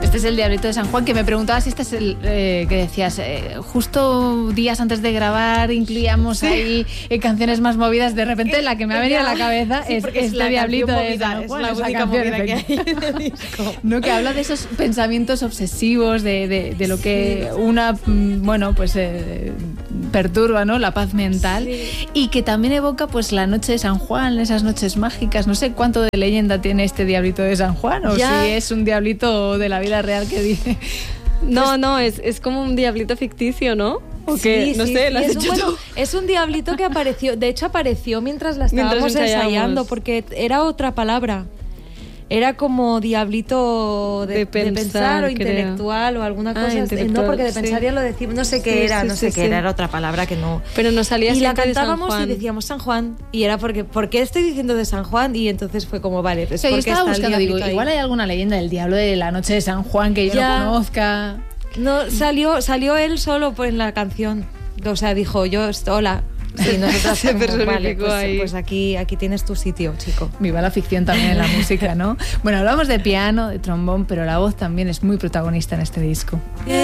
Este es el Diablito de San Juan, que me preguntaba si este es el que decías, justo días antes de grabar incluíamos ahí canciones más movidas. De repente la que me ha venido a la cabeza es este Diablito de San Juan. Es la única movida que hay en el disco. No, que habla de esos pensamientos obsesivos, de lo que una, bueno, pues perturba, ¿no? La paz mental. Sí. Y que también evoca pues la noche de San Juan, esas noches mágicas. No sé cuánto de leyenda tiene este Diablito de San Juan, o si es un diablito de la vida real que dice. No, es como un diablito ficticio, ¿no? ¿O qué? No sé, ¿lo has hecho tú? Es un diablito que apareció, de hecho apareció mientras la estábamos ensayando, porque era otra palabra. Era como diablito de pensar o intelectual o alguna cosa. No, porque de pensar ya lo decimos, no sé qué era, era otra palabra que no. Pero nos salía y la cantábamos y decíamos San Juan, y era porque, ¿por qué estoy diciendo de San Juan? Y entonces fue como, vale, pues porque yo estaba buscando, digo, igual hay alguna leyenda del diablo de la noche de San Juan que yo no conozca. No, salió él solo en la canción. O sea, dijo, hola. Sí, nosotros se personificó pues aquí tienes tu sitio, chico. Viva la ficción también en la música, ¿no? Bueno, hablamos de piano, de trombón, pero la voz también es muy protagonista en este disco.